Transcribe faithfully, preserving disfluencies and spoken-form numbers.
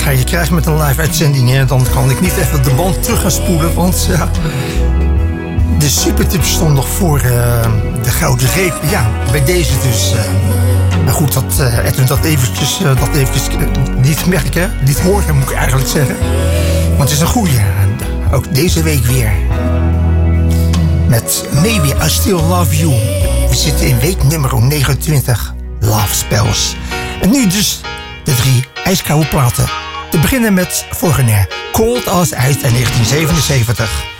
ga je krijgen met een live uitzending. En dan kan ik niet even de band terug gaan spoelen. Want ja, de supertips stond nog voor uh, de gouden reep. Ja, bij deze dus. Uh, maar goed, dat uh, Edwin dat eventjes, uh, dat eventjes uh, niet merken, niet horen moet ik eigenlijk zeggen. Want het is een goeie. Ook deze week weer. Met Maybe I Still Love You. We zitten in week nummer negenentwintig. Love Spells. En nu dus de drie ijskoude platen. Te beginnen met Foreigner. Cold as Ice in negentien zevenenzeventig.